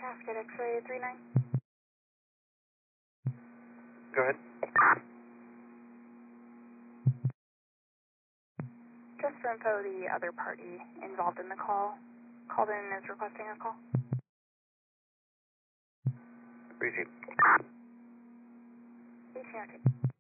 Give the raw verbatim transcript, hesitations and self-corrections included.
Casket X-ray three nine. Go ahead. Just for info, the other party involved in the call called in and is requesting a call. Receive. H C R T.